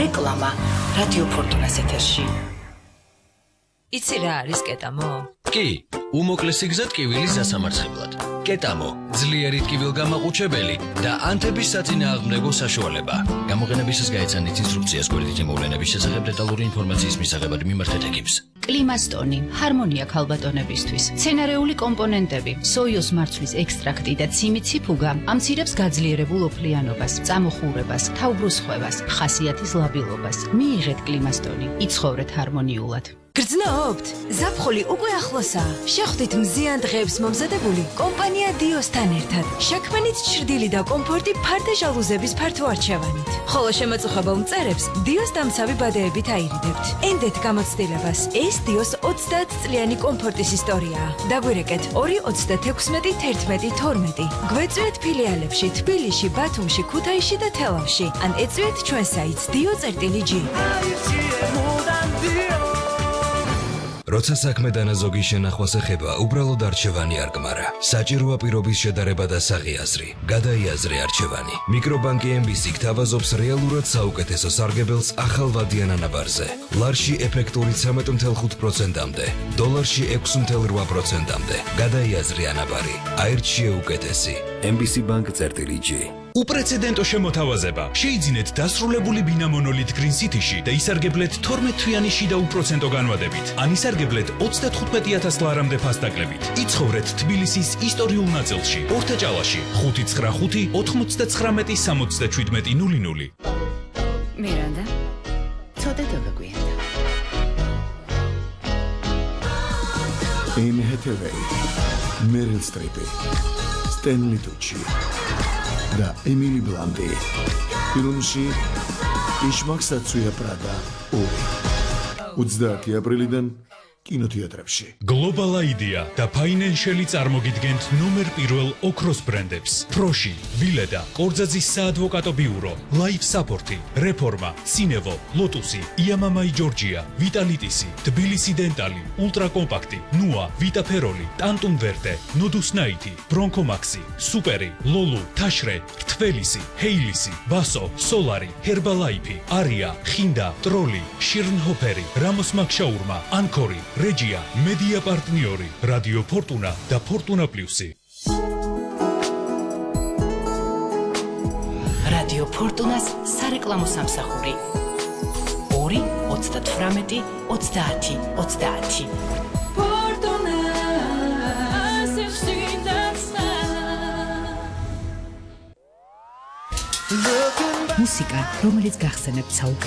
რეკლამა რადიო ფორტუნას ეთერში. იცი რა არის კეტამო? კი, უმოკლესი გზა ტკივილის დასამარცხებლად. კეტამო, ძლიერი ტკივილგამაყუჩებელი და ანთების საწინააღმდეგო საშუალება. გამოყენებისას გაეცანით ინსტრუქციას გვერდით იმოვლენების შესახებ დეტალური ინფორმაციის მისაღებად მიმართეთ ეკიპს. კლიმასტონი, ჰარმონია ქალბატონებისთვის, მცენარეული კომპონენტები, სოიოს მარცვლის ექსტრაქტი და ციმიციფუგა ამცირებს გაძლიერებულ ოფლიანობას, წამოხურებას, თავბრუსხვევას, ხასიათის ლაბილობას. მიიღეთ კლიმასტონი, იცხოვრეთ ჰარმონიულად. გრძნობთ? ზაფხული უკვე ახლოსაა. შეხვდით მზიან დღეებს მომზადებული კომპანია დიოსთან ერთად. შექმნით ჩრდილი და კომფორტი ფარდა ჟალუზების ფართო არჩევანით. ხოლო შემაწუხებელ მწერებს დიოს დამცავი ბადეებით აირიდებთ. ენდეთ გამოცდილებას. ეს დიოს 30 წლიანი კომფორტის ისტორიაა. დაგვირეკეთ 2-36-11-12. გვეწვიეთ ფილიალებში თბილისში, ბათუმში, ქუთაისში და თელავში. ან ეწვიეთ ჩვენ საიტს dio.g. როცა საქმე დანაზოგი შენახვას ეხება, უბრალოდ არჩევანი არ გმარა. საჭიროა პირობის შედარება და საღიაზრი. გადაიაზრე არჩევანი. მიკრობანკი MBC გთავაზობს რეალურად საუკეთესო სარგებელს ახალვადიან ანაბარზე. ლარში ეფექტური 13.5%-მდე, დოლარში 6.8%-მდე. გადაიაზრე ანაბარი. აირჩიე უკეთესი. MBC Bank.g. უპრეცედენტო შემოთავაზება. შეიძინეთ დასრულებული ბინა მონოლით Green City-ში და ისარგებლეთ 12-თვიანი შიდა უპროცენტო განვადებით. ან ისარგებლეთ 35,000 ლარამდე ფასდაკლებით. იცხოვრეთ თბილისის ისტორიულ ნაწილში, ორთაჭალაში, 595-99-67-00. მირანდა, ცოტა დაგაგვიანდა. Anne Hathaway, Meryl Streep, Stanley Tucci და ემილი ბლანტი. ფილმში იშმაკსაცუია პრადა 2. 30 აპრილიდან კინოთეატრებში. Global Idea და Financial-ი წარმოგიდგენთ ნომერ 1 ოქროს ბრენდებს. Proshi, Vileda, კორძაძის საადვოკატო ბიურო, Life Support-ი, Reforma, Cinevo, Lotus-ი, Iamamai Georgia, Vitalitisi, Tbilisi Dentali, Ultra Compact-ი, Nua, Vita Feroli, Tantum Verde, Nodus Night-ი, Bronco Maxi, Superi, Lolu, Tashre, Rtvelisi, Heilisi, Baso, Solari, Herbalife-ი, Aria, Xinda, Trolli, Shirnhoperi, Ramos Makshaurma, Ancori, Regia, Media Partniori, Radio Fortuna და Fortuna Plus-ი. რადიო ფორტუნას სარეკლამო სამსახური 2-38-30-30. მუსიკა, რომელიც გახსენებთ საუკეთესო